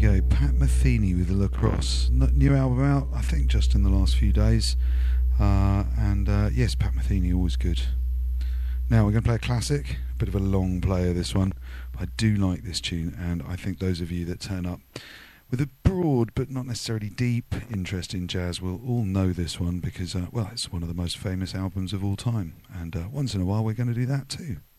go, Pat Metheny with the Lacrosse. New album out, I think just in the last few days. Yes, Pat Metheny, always good. Now we're going to play a classic, a bit of a long player this one, but I do like this tune, and I think those of you that turn up with a broad but not necessarily deep interest in jazz will all know this one because, it's one of the most famous albums of all time, and once in a while we're going to do that too.